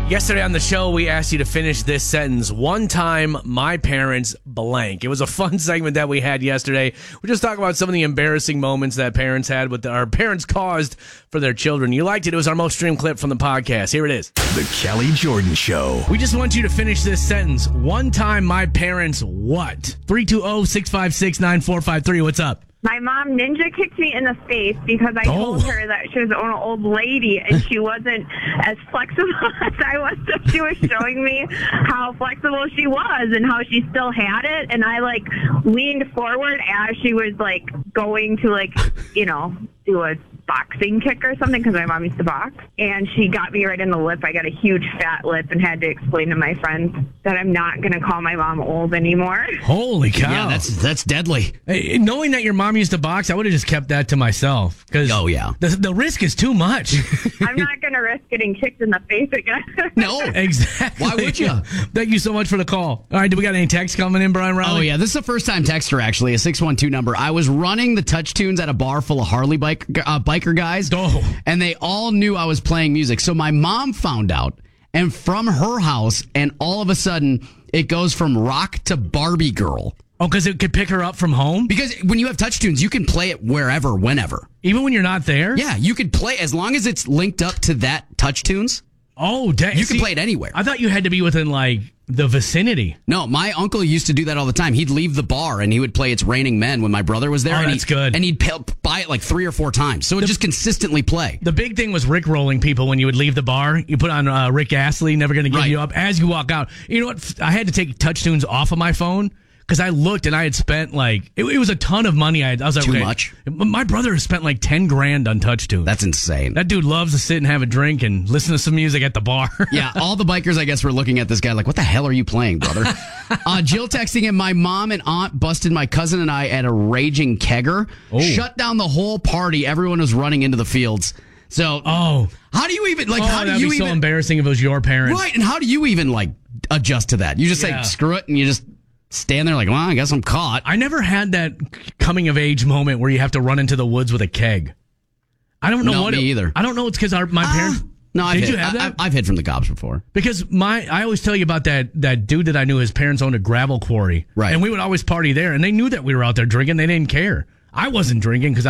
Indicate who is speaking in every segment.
Speaker 1: Yesterday on the show, we asked you to finish this sentence. One time, my parents blank. It was a fun segment that we had yesterday. We just talked about some of the embarrassing moments that parents had with our parents caused for their children. You liked it. It was our most streamed clip from the podcast. Here it is.
Speaker 2: The Kelly Jordan Show.
Speaker 1: We just want you to finish this sentence. One time, my parents what? 320-656-9453. What's up?
Speaker 3: My mom ninja kicked me in the face because I told her that she was an old lady and she wasn't as flexible as I was. So she was showing me how flexible she was and how she still had it. And I leaned forward as she was going to do a boxing kick or something because my mom used to box. And she got me right in the lip. I got a huge fat lip and had to explain to my friends that I'm not going to call my mom old anymore.
Speaker 1: Holy cow.
Speaker 4: Yeah, that's deadly.
Speaker 1: Hey, knowing that your mom used to box, I would have just kept that to myself.
Speaker 4: Oh, yeah.
Speaker 1: The risk is too much.
Speaker 3: I'm not going to risk getting kicked in the face again.
Speaker 4: No.
Speaker 1: Exactly.
Speaker 4: Why would you?
Speaker 1: Thank you so much for the call. All right, do we got any texts coming in, Brian Riley?
Speaker 4: Oh, yeah. This is a first-time texter, actually, a 612 number. I was running the touch tunes at a bar full of Harley biker guys, and they all knew I was playing music. So my mom found out, and from her house, and all of a sudden, it goes from rock to Barbie girl.
Speaker 1: Oh, because it could pick her up from home?
Speaker 4: Because when you have touch tunes, you can play it wherever, whenever.
Speaker 1: Even when you're not there?
Speaker 4: Yeah, you could play, as long as it's linked up to that touch tunes.
Speaker 1: Oh, dang.
Speaker 4: You can play it anywhere.
Speaker 1: I thought you had to be within, the vicinity.
Speaker 4: No, my uncle used to do that all the time. He'd leave the bar and he would play It's Raining Men when my brother was there.
Speaker 1: Oh, that's good.
Speaker 4: And he'd buy it 3 or 4 times. So it just consistently play.
Speaker 1: The big thing was Rick-rolling people when you would leave the bar. You put on Rick Astley, Never Gonna Give You Up, as you walk out. You know what? I had to take touch tunes off of my phone. Because I looked and I had spent it was a ton of money. I was like,
Speaker 4: too much.
Speaker 1: My brother has spent $10,000 on touch tunes.
Speaker 4: That's insane.
Speaker 1: That dude loves to sit and have a drink and listen to some music at the bar.
Speaker 4: Yeah, all the bikers, I guess, were looking at this guy like, what the hell are you playing, brother? Jill texting him, my mom and aunt busted my cousin and I at a raging kegger.
Speaker 1: Oh.
Speaker 4: Shut down the whole party. Everyone was running into the fields. So, how do you even, how do you even...
Speaker 1: so embarrassing if it was your parents.
Speaker 4: Right, and how do you even, adjust to that? You just say, screw it, and you just... stand there well, I guess I'm caught.
Speaker 1: I never had that coming of age moment where you have to run into the woods with a keg. I don't know what
Speaker 4: me either.
Speaker 1: I don't know. It's because my parents.
Speaker 4: No,
Speaker 1: did you have that?
Speaker 4: I've hid from the cops before.
Speaker 1: Because I always tell you about that dude that I knew. His parents owned a gravel quarry,
Speaker 4: right?
Speaker 1: And we would always party there, and they knew that we were out there drinking. They didn't care. I wasn't drinking because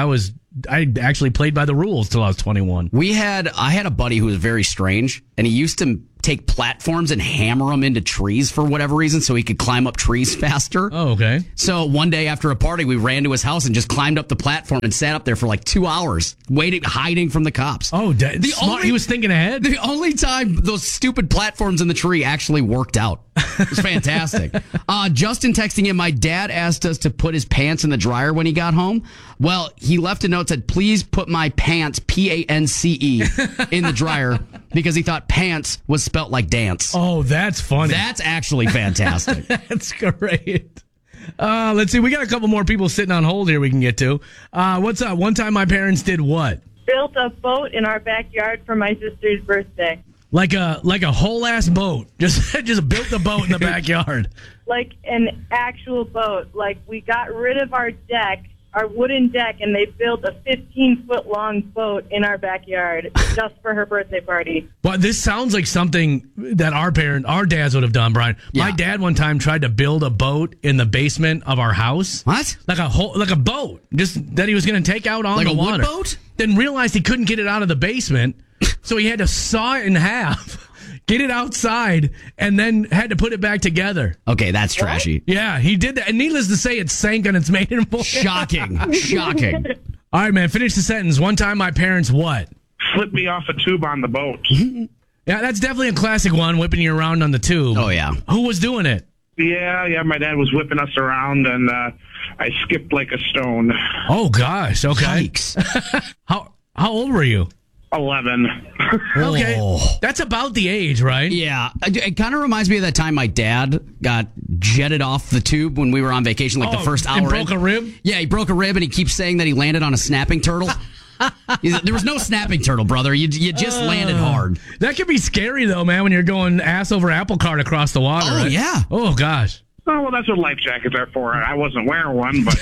Speaker 1: I actually played by the rules till I was 21.
Speaker 4: I had a buddy who was very strange, and he used to take platforms and hammer them into trees for whatever reason so he could climb up trees faster.
Speaker 1: Oh, okay.
Speaker 4: So one day after a party, we ran to his house and just climbed up the platform and sat up there for 2 hours, hiding from the cops.
Speaker 1: Oh, he was thinking ahead.
Speaker 4: The only time those stupid platforms in the tree actually worked out. It was fantastic. Justin texting him, my dad asked us to put his pants in the dryer when he got home. Well, he left a note that said, please put my pants, Pance, in the dryer because he thought pants was spelt like dance.
Speaker 1: Oh, that's funny.
Speaker 4: That's actually fantastic.
Speaker 1: That's great. Let's see. We got a couple more people sitting on hold here we can get to. What's up? One time my parents did what?
Speaker 5: Built a boat in our backyard for my sister's birthday.
Speaker 1: Like a whole ass boat. Just built a boat in the backyard.
Speaker 5: Like an actual boat. We got rid of our deck, our wooden deck, and they built a 15-foot long boat in our backyard just for her birthday party.
Speaker 1: Well, this sounds like something that our dads would have done, Brian. Yeah. My dad one time tried to build a boat in the basement of our house.
Speaker 4: What?
Speaker 1: Like a boat, just that he was going to take out on the water.
Speaker 4: Like a wood boat?
Speaker 1: Then realized he couldn't get it out of the basement, so he had to saw it in half. Get it outside, and then had to put it back together.
Speaker 4: Okay, that's trashy.
Speaker 1: Yeah, he did that. And needless to say, it sank on its maiden voyage.
Speaker 4: Shocking. Shocking.
Speaker 1: All right, man, finish the sentence. One time my parents what?
Speaker 6: Flipped me off a tube on the boat.
Speaker 1: Yeah, that's definitely a classic one, whipping you around on the tube.
Speaker 4: Oh, yeah.
Speaker 6: Who
Speaker 1: was doing it?
Speaker 6: Yeah, my dad was whipping us around, and I skipped like a stone.
Speaker 1: Oh, gosh, okay.
Speaker 4: Yikes.
Speaker 1: How old were you?
Speaker 6: 11.
Speaker 1: Okay. That's about the age, right?
Speaker 4: Yeah. It kind of reminds me of that time my dad got jetted off the tube when we were on vacation, the first hour.
Speaker 1: And broke a rib?
Speaker 4: Yeah, he broke a rib, and he keeps saying that he landed on a snapping turtle. There was no snapping turtle, brother. You just landed hard.
Speaker 1: That could be scary, though, man, when you're going ass over apple cart across the water.
Speaker 4: Oh,
Speaker 1: right?
Speaker 4: yeah.
Speaker 1: Oh, gosh.
Speaker 6: Oh, well, that's what life jackets are for. I wasn't wearing one, but,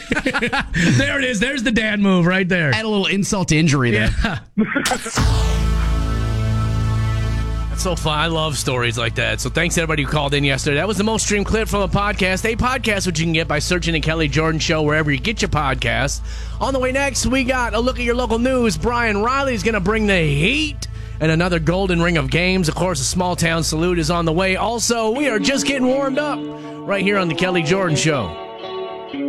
Speaker 1: There it is. There's the dad move right there.
Speaker 4: Add a little insult to injury there.
Speaker 1: Yeah. That's so fun. I love stories like that. So thanks to everybody who called in yesterday. That was the most streamed clip from a podcast. A podcast which you can get by searching the Kelly Jordan Show wherever you get your podcasts. On the way next, we got a look at your local news. Brian Riley's going to bring the heat and another golden ring of games. Of course, a small town salute is on the way. Also, we are just getting warmed up right here on the Kelly Jordan Show.